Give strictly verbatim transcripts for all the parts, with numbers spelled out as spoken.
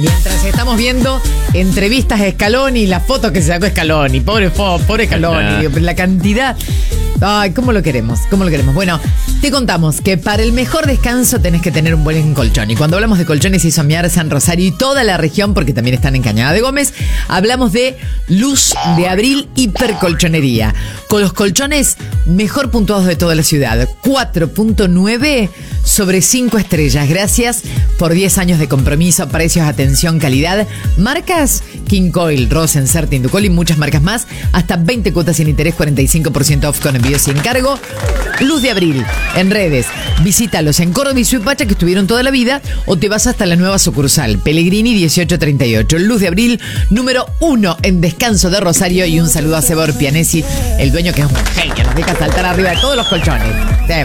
Mientras estamos viendo entrevistas a Scaloni, las fotos que se sacó Scaloni, pobre, pobre Scaloni, la cantidad. Ay, ¿cómo lo queremos? ¿Cómo lo queremos? Bueno, te contamos que para el mejor descanso tenés que tener un buen colchón. Y cuando hablamos de colchones y soñar San Rosario y toda la región, porque también están en Cañada de Gómez, hablamos de Luz de Abril Hipercolchonería. Con los colchones mejor puntuados de toda la ciudad. cuatro punto nueve sobre cinco estrellas. Gracias por diez años de compromiso, precios, atención, calidad. Marcas King Coil, Rosen, Certi, Inducol y muchas marcas más. Hasta veinte cuotas sin interés, cuarenta y cinco por ciento off con envío sin cargo. Luz de Abril, en redes. Visítalos en Córdoba y Suipacha, que estuvieron toda la vida, o te vas hasta la nueva sucursal, Pellegrini dieciocho treinta y ocho. Luz de Abril, número uno en descanso de Rosario. Y un saludo a Sebor Pianesi, el dueño, que es un genio, nos deja saltar arriba de todos los colchones. Sí.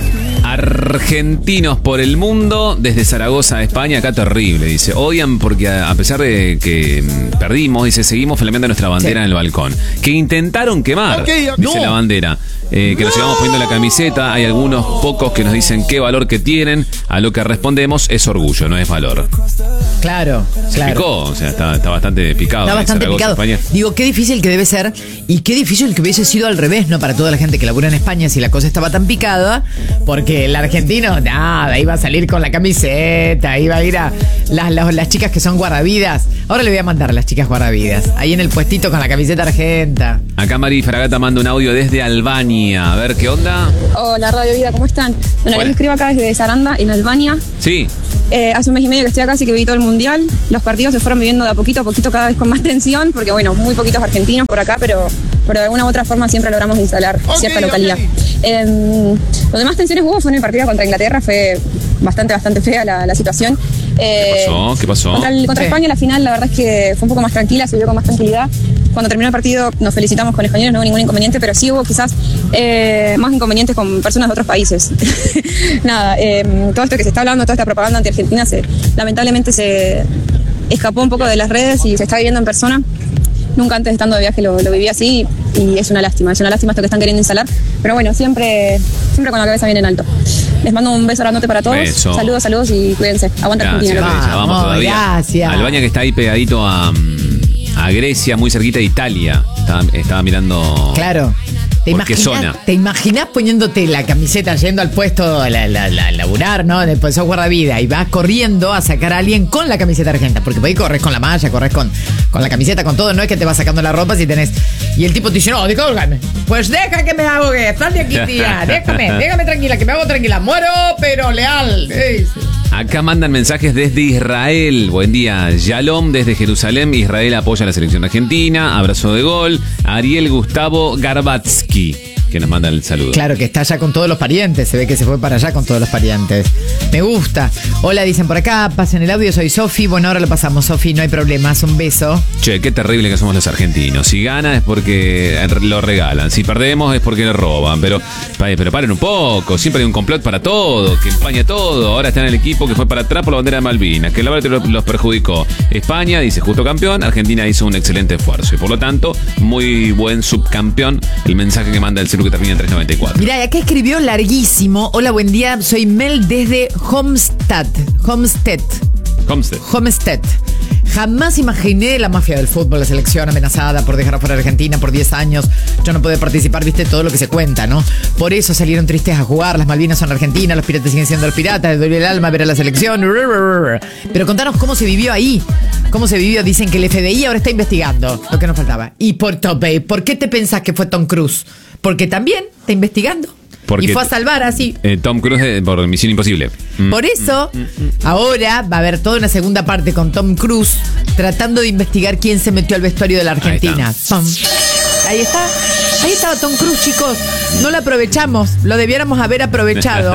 Argentinos por el mundo, desde Zaragoza, España, acá terrible, dice. Odian porque a pesar de que perdimos, dice, seguimos flameando nuestra bandera sí. en el balcón. Que intentaron quemar, okay, okay. dice no. la bandera. Eh, que no. nos llevamos poniendo la camiseta. Hay algunos pocos que nos dicen qué valor que tienen. A lo que respondemos es orgullo, no es valor. Claro, Se claro. picó, o sea, está, está bastante picado. Está bastante Zaragoza, picado. España. Digo, qué difícil que debe ser y qué difícil que hubiese sido al revés, ¿no? Para toda la gente que labura en España si la cosa estaba tan picada, porque el argentino, nada, iba a salir con la camiseta, iba a ir a las, las, las chicas que son guardavidas. Ahora le voy a mandar a las chicas guardavidas, ahí en el puestito con la camiseta argenta. Acá Mari Fragata manda un audio desde Albania. A ver, ¿qué onda? Hola, Radio Vida, ¿cómo están? Bueno, yo escribo acá desde Saranda, en Albania. Sí. Eh, hace un mes y medio que estoy acá, así que vi todo el mundial. Los partidos se fueron viviendo de a poquito a poquito, cada vez con más tensión, porque bueno, muy poquitos argentinos por acá, pero, pero de alguna u otra forma siempre logramos instalar okay, cierta localidad. Okay. Eh, donde más tensiones hubo fue en el partido contra Inglaterra, fue bastante, bastante fea la, la situación. Eh, ¿Qué pasó? ¿Qué pasó? Contra, el, contra sí. España, la final, la verdad es que fue un poco más tranquila, se vio con más tranquilidad. Cuando terminó el partido nos felicitamos con españoles, no hubo ningún inconveniente, pero sí hubo quizás eh, más inconvenientes con personas de otros países. Nada, eh, todo esto que se está hablando, toda esta propaganda anti-argentina, se, lamentablemente se escapó un poco de las redes y se está viviendo en persona. Nunca antes estando de viaje lo, lo viví así y es una lástima, es una lástima esto que están queriendo instalar. Pero bueno, siempre, siempre con la cabeza bien en alto. Les mando un beso grandote para todos. Beso. Saludos, saludos y cuídense. Aguanta gracias, Argentina. Vamos, vamos todavía. Gracias. Albania, que está ahí pegadito a, a Grecia, muy cerquita de Italia. Estaba, estaba mirando. Claro. ¿Te imaginas, ¿Te imaginas poniéndote la camiseta, yendo al puesto a la, la, la, laburar, ¿no? Después sos guardavida y vas corriendo a sacar a alguien con la camiseta argenta? Porque por ahí corres con la malla, corres con, con la camiseta, con todo. No es que te vas sacando la ropa si tenés. Y el tipo te dice, no, discúlpame. Pues deja que me ahogue. Sal de aquí, tía. Déjame, déjame tranquila, que me hago tranquila. Muero, pero leal. Ey. Acá mandan mensajes desde Israel. Buen día, Yalom desde Jerusalén. Israel apoya a la selección argentina. Abrazo de gol. Ariel Gustavo Garbatsky, que nos manda el saludo. Claro, que está allá con todos los parientes. Se ve que se fue para allá con todos los parientes. Me gusta. Hola, dicen por acá. Pasen el audio, soy Sofi. Bueno, ahora lo pasamos, Sofi, no hay problemas. Un beso. Che, qué terrible que somos los argentinos. Si gana es porque lo regalan. Si perdemos es porque lo roban. Pero, pero paren un poco. Siempre hay un complot para todo, que empaña todo. Ahora está en el equipo que fue para atrás por la bandera de Malvinas, que el árbitro los perjudicó. España dice justo campeón. Argentina hizo un excelente esfuerzo. Y por lo tanto, muy buen subcampeón. El mensaje que manda el que termina en tres noventa y cuatro. Mirá, acá escribió larguísimo. Hola, buen día. Soy Mel desde Homestead. Homestead. Homestead. Homestead. Jamás imaginé la mafia del fútbol, la selección amenazada por dejar afuera a Argentina por diez años. Yo no pude participar, viste todo lo que se cuenta, ¿no? Por eso salieron tristes a jugar. Las Malvinas son Argentina, los piratas siguen siendo los piratas. Les duele el alma ver a la selección. Pero contanos cómo se vivió ahí. ¿Cómo se vivió? Dicen que el F B I ahora está investigando lo que nos faltaba. Y por tope, ¿por qué te pensás que fue Tom Cruise? Porque también está investigando. Porque y fue a salvar así. Eh, Tom Cruise eh, por Misión Imposible. Mm. Por eso, mm, mm, mm. ahora va a haber toda una segunda parte con Tom Cruise tratando de investigar quién se metió al vestuario de la Argentina. Ahí está. Ahí está. Ahí estaba Tom Cruise, chicos. No lo aprovechamos. Lo debiéramos haber aprovechado.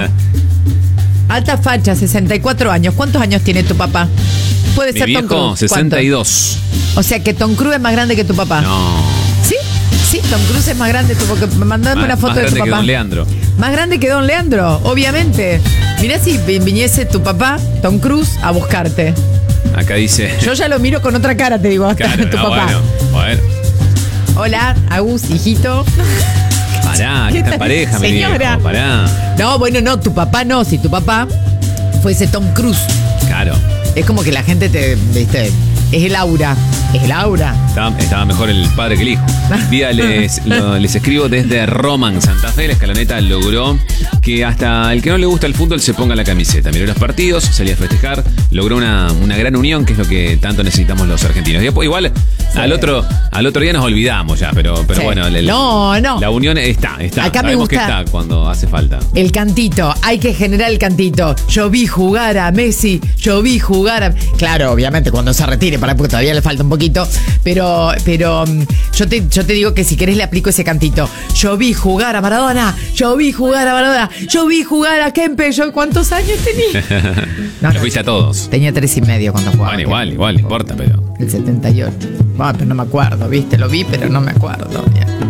Alta facha, sesenta y cuatro años. ¿Cuántos años tiene tu papá? Puede Mi ser viejo, Tom Cruise. sesenta y dos. ¿Cuánto? O sea que Tom Cruise es más grande que tu papá. No. ¿Sí? Sí, Tom Cruise es más grande, porque me mandaron una foto de tu papá. Más grande que Don Leandro. Más grande que Don Leandro, obviamente. Mirá si viniese tu papá, Tom Cruise, a buscarte. Acá dice. Yo ya lo miro con otra cara, te digo, hasta claro, tu no, papá. Bueno, bueno. Hola, Agus, hijito. Pará, que está en pareja, mi viejo, pará. No, bueno, no, tu papá no. Si tu papá fuese Tom Cruise. Claro. Es como que la gente te, viste, Es el aura. Es el aura. Estaba, estaba mejor el padre que el hijo. Día les, lo- les escribo desde Roma, en Santa Fe. La escaloneta logró que hasta el que no le gusta el fútbol se ponga la camiseta. Miró los partidos, salía a festejar, logró una, una gran unión, que es lo que tanto necesitamos los argentinos. Y después, igual, Sí. al otro al otro día nos olvidamos ya, pero, pero Sí. bueno, el- No, no. la unión está, está. Acá me Sabemos que gusta- está cuando hace falta. El cantito, hay que generar el cantito. Yo vi jugar a Messi, yo vi jugar a... Claro, obviamente cuando se retire, para porque todavía le falta un poquito, pero pero mm, yo te, yo te digo que si querés le aplico ese cantito. Yo vi jugar a Maradona, yo vi jugar a Maradona, yo vi jugar a Kempe, yo ¿cuántos años tenía? No, Los no, viste a todos. tenía tres y medio cuando jugaba. Bueno, igual, igual, no importa, pero. El setenta y ocho. Ah, pero no me acuerdo, ¿viste? Lo vi, pero no me acuerdo.